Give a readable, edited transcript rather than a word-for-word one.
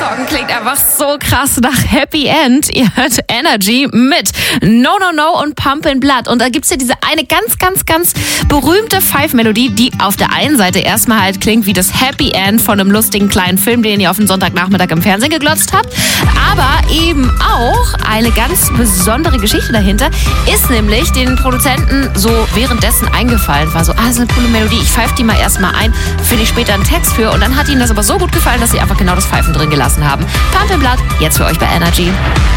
Song klingt einfach so krass nach Happy End. Ihr hört Energy mit No No No und Pumpin' Blood. Und da gibt's ja diese eine ganz berühmte Five-Melodie, die auf der einen Seite erstmal halt klingt wie das Happy End von einem lustigen kleinen Film, den ihr auf den Sonntagnachmittag im Fernsehen geglotzt habt. Aber eben auch eine ganz besondere Geschichte dahinter ist nämlich den Produzenten so währenddessen eingefallen. War so, das ist eine coole Melodie, ich pfeife die mal erstmal ein, finde ich später einen Text für. Und dann hat ihnen das aber so gut gefallen, dass sie einfach genau das Pfeifen drin gelassen haben. Pumpin' Blood, jetzt für euch bei Energy.